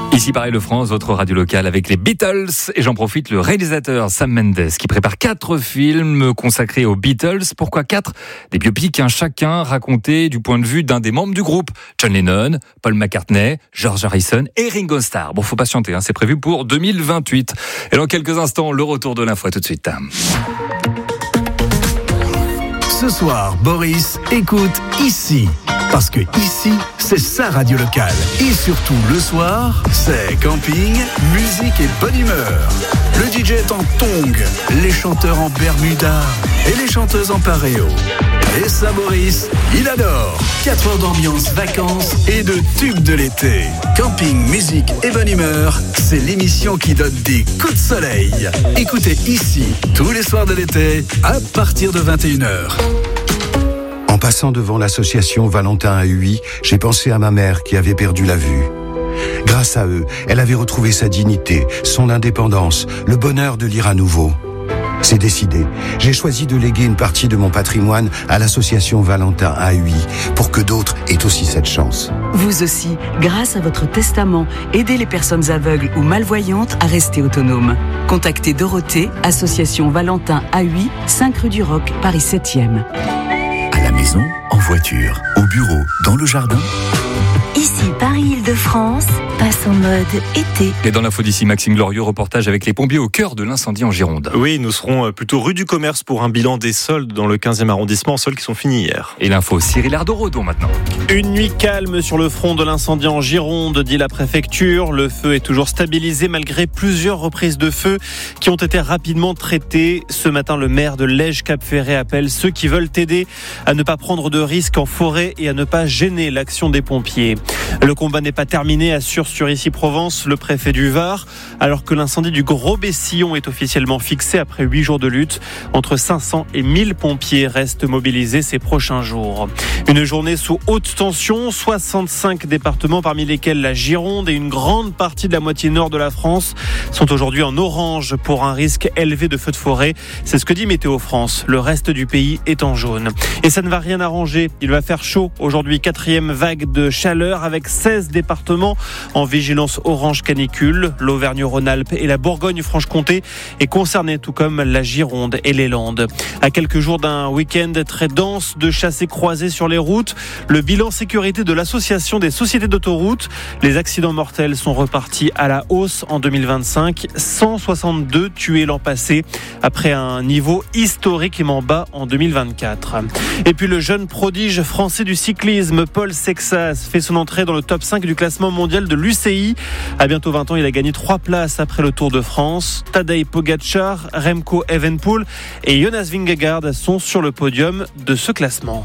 Ici Paris-le-France, votre radio locale avec les Beatles. Et j'en profite, le réalisateur Sam Mendes qui prépare 4 films consacrés aux Beatles. Pourquoi 4 ? Des biopics, chacun raconté du point de vue d'un des membres du groupe. John Lennon, Paul McCartney, George Harrison et Ringo Starr. Bon, faut patienter, c'est prévu pour 2028. Et dans quelques instants, le retour de l'info. À tout de suite. Ce soir, Boris écoute ici. Parce que ici, c'est sa radio locale. Et surtout, le soir, c'est camping, musique et bonne humeur. Le DJ est en tongs, les chanteurs en bermuda et les chanteuses en paréo. Et ça, Boris, il adore. 4 heures d'ambiance, vacances et de tubes de l'été. Camping, musique et bonne humeur, c'est l'émission qui donne des coups de soleil. Écoutez ici, tous les soirs de l'été, à partir de 21h. En passant devant l'association Valentin à Huy, j'ai pensé à ma mère qui avait perdu la vue. Grâce à eux, elle avait retrouvé sa dignité, son indépendance, le bonheur de lire à nouveau. C'est décidé. J'ai choisi de léguer une partie de mon patrimoine à l'association Valentin à Huy pour que d'autres aient aussi cette chance. Vous aussi, grâce à votre testament, aidez les personnes aveugles ou malvoyantes à rester autonomes. Contactez Dorothée, association Valentin à Huy, 5 rue du Roc, Paris 7e. À la maison, en voiture, au bureau, dans le jardin. Ici Paris-Île-de-France, passe en mode été. Et dans l'info d'ici, Maxime Glorieux, reportage avec les pompiers au cœur de l'incendie en Gironde. Oui, nous serons plutôt rue du Commerce pour un bilan des soldes dans le 15e arrondissement, soldes qui sont finis hier. Et l'info, Cyril Ardo-Rodon maintenant. Une nuit calme sur le front de l'incendie en Gironde, dit la préfecture. Le feu est toujours stabilisé malgré plusieurs reprises de feu qui ont été rapidement traitées. Ce matin, le maire de Lège-Cap-Ferré appelle ceux qui veulent aider à ne pas prendre de risques en forêt et à ne pas gêner l'action des pompiers. Le combat n'est pas terminé, assure sur Ici Provence le préfet du Var, alors que l'incendie du Gros Bessillon est officiellement fixé après 8 jours de lutte. Entre 500 et 1000 pompiers restent mobilisés ces prochains jours. Une journée sous haute tension, 65 départements parmi lesquels la Gironde et une grande partie de la moitié nord de la France sont aujourd'hui en orange pour un risque élevé de feux de forêt. C'est ce que dit Météo France. Le reste du pays est en jaune. Et ça ne va rien arranger. Il va faire chaud aujourd'hui, 4e vague de chaleur avec 16 départements en vigilance orange canicule. L'Auvergne-Rhône-Alpes et la Bourgogne-Franche-Comté est concernée, tout comme la Gironde et les Landes. À quelques jours d'un week-end très dense de chassés croisés sur les routes, le bilan sécurité de l'Association des sociétés d'autoroutes. Les accidents mortels sont repartis à la hausse en 2025. 162 tués l'an passé, après un niveau historiquement bas en 2024. Et puis le jeune prodige français du cyclisme, Paul Sexas, fait son entrée dans le top 5 du classement mondial de l'UCI. À bientôt 20 ans, il a gagné 3 places après le Tour de France. Tadej Pogačar, Remco Evenepoel et Jonas Vingegaard sont sur le podium de ce classement.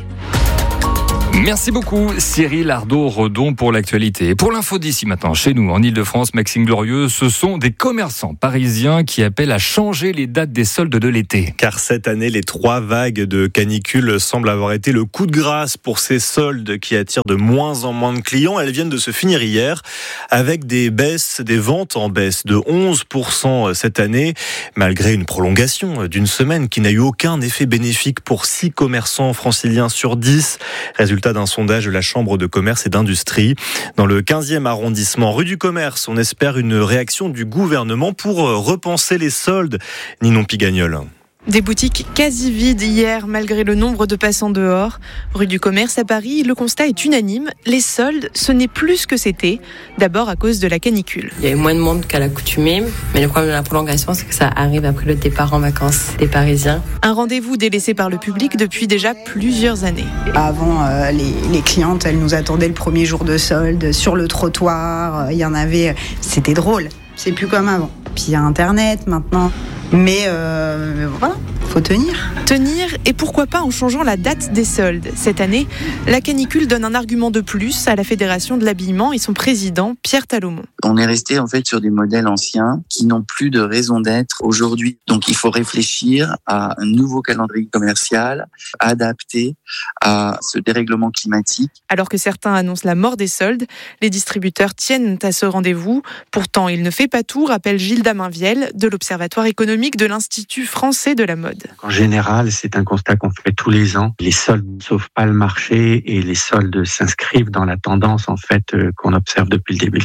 Merci beaucoup Cyril Ardo-Rodon pour l'actualité. Et pour l'info d'ici maintenant, chez nous en Ile-de-France, Maxime Glorieux, ce sont des commerçants parisiens qui appellent à changer les dates des soldes de l'été. Car cette année, les 3 vagues de canicule semblent avoir été le coup de grâce pour ces soldes qui attirent de moins en moins de clients. Elles viennent de se finir hier avec des ventes en baisse de 11% cette année, malgré une prolongation d'une semaine qui n'a eu aucun effet bénéfique pour 6 commerçants franciliens sur 10. Résultat d'un sondage de la Chambre de commerce et d'industrie. Dans le 15e arrondissement, rue du Commerce, on espère une réaction du gouvernement pour repenser les soldes. Ninon Pigagnol. Des boutiques quasi vides hier, malgré le nombre de passants dehors. Rue du Commerce à Paris, le constat est unanime. Les soldes, ce n'est plus ce que c'était. D'abord à cause de la canicule. Il y a eu moins de monde qu'à l'accoutumée, mais le problème de la prolongation, c'est que ça arrive après le départ en vacances des Parisiens. Un rendez-vous délaissé par le public depuis déjà plusieurs années. Avant, les clientes, elles nous attendaient le premier jour de solde sur le trottoir. Il y en avait, c'était drôle. C'est plus comme avant. Puis il y a Internet maintenant. Mais voilà, faut tenir. Tenir et pourquoi pas en changeant la date des soldes. Cette année, la canicule donne un argument de plus à la Fédération de l'habillement et son président, Pierre Talomont. On est resté en fait sur des modèles anciens qui n'ont plus de raison d'être aujourd'hui. Donc il faut réfléchir à un nouveau calendrier commercial adapté à ce dérèglement climatique. Alors que certains annoncent la mort des soldes, les distributeurs tiennent à ce rendez-vous. Pourtant, il ne fait pas tout, rappelle Gilles Daminviel de l'Observatoire économique de l'Institut français de la mode. En général, c'est un constat qu'on fait tous les ans. Les soldes ne sauvent pas le marché et les soldes s'inscrivent dans la tendance en fait qu'on observe depuis le début de l'année.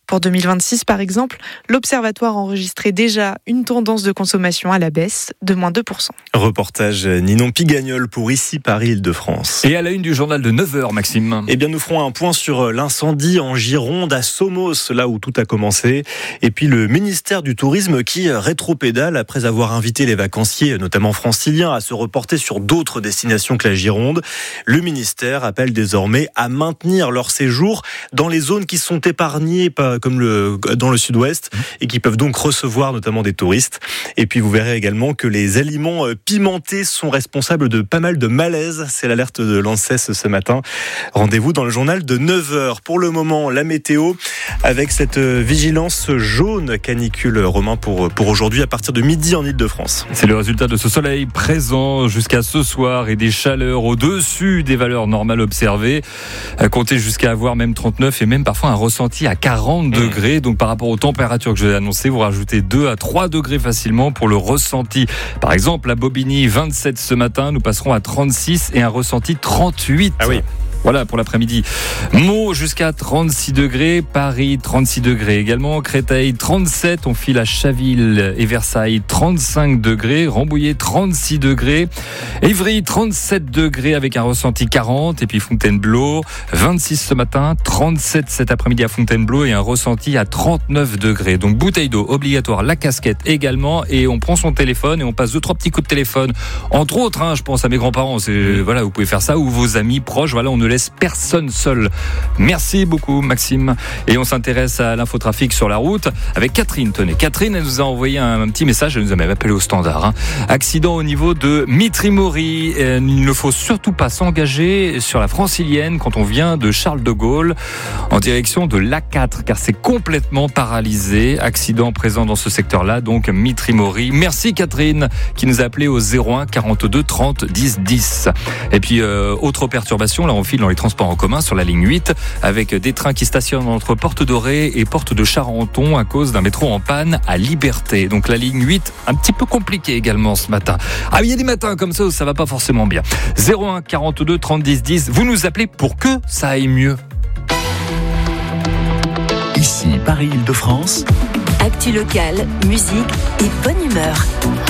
Pour 2026, par exemple, l'Observatoire enregistrait déjà une tendance de consommation à la baisse de moins 2%. Reportage Ninon Pigagnol pour Ici Paris Île-de-France. Et à la une du journal de 9h, Maxime. Eh bien, nous ferons un point sur l'incendie en Gironde, à Somos, là où tout a commencé. Et puis le ministère du Tourisme qui rétropédale après avoir invité les vacanciers, notamment franciliens, à se reporter sur d'autres destinations que la Gironde. Le ministère appelle désormais à maintenir leur séjour dans les zones qui sont épargnées, comme dans le sud-ouest, et qui peuvent donc recevoir notamment des touristes. Et puis vous verrez également que les aliments pimentés sont responsables de pas mal de malaise. C'est l'alerte de l'ANSES ce matin. Rendez-vous dans le journal de 9h. Pour le moment, la météo avec cette vigilance jaune canicule, Romain, pour aujourd'hui à partir de midi en Île-de-France. C'est le résultat de ce soleil présent jusqu'à ce soir et des chaleurs au-dessus des valeurs normales observées. Comptez jusqu'à avoir même 39 et même parfois un ressenti à 40 degrés. Donc par rapport aux températures que je vais annoncer, vous rajoutez 2 à 3 degrés facilement pour le ressenti. Par exemple, à Bobigny, 27 ce matin, nous passerons à 36 et un ressenti 38. Ah oui. Voilà pour l'après-midi. Meaux jusqu'à 36 degrés, Paris 36 degrés également, Créteil 37, on file à Chaville et Versailles 35 degrés, Rambouillet 36 degrés, Évry 37 degrés avec un ressenti 40 et puis Fontainebleau 26 ce matin, 37 cet après-midi à Fontainebleau et un ressenti à 39 degrés. Donc bouteille d'eau obligatoire, la casquette également et on prend son téléphone et on passe 2-3 petits coups de téléphone. Entre autres, je pense à mes grands-parents, voilà, vous pouvez faire ça ou vos amis proches, voilà, on ne laisse personne seul. Merci beaucoup Maxime. Et on s'intéresse à l'infotrafic sur la route avec Catherine. Tenez, Catherine, elle nous a envoyé un petit message, elle nous a même appelé au standard. Accident au niveau de Mitry-Mory. Il ne faut surtout pas s'engager sur la francilienne quand on vient de Charles de Gaulle en direction de l'A4 car c'est complètement paralysé. Accident présent dans ce secteur-là, donc Mitry-Mory. Merci Catherine qui nous a appelé au 01 42 30 10 10. Et puis autre perturbation, là on file dans les transports en commun sur la ligne 8 avec des trains qui stationnent entre Porte Dorée et Porte de Charenton à cause d'un métro en panne à Liberté. Donc la ligne 8 un petit peu compliquée également ce matin. Ah, il y a des matins comme ça où ça va pas forcément bien. 01 42 30 10 10, vous nous appelez pour que ça aille mieux. Ici Paris Île-de-France. Actu locale, musique et bonne humeur.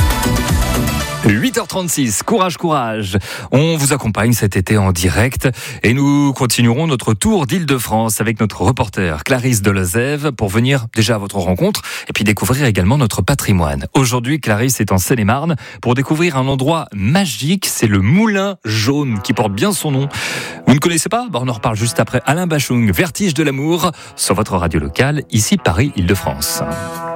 8h36, courage. On vous accompagne cet été en direct et nous continuerons notre tour d'Île-de-France avec notre reporter Clarisse Delezève pour venir déjà à votre rencontre et puis découvrir également notre patrimoine. Aujourd'hui, Clarisse est en Seine-et-Marne pour découvrir un endroit magique, c'est le Moulin Jaune qui porte bien son nom. Vous ne connaissez pas ? On en reparle juste après Alain Bachung, Vertige de l'amour sur votre radio locale, ici Paris Île-de-France.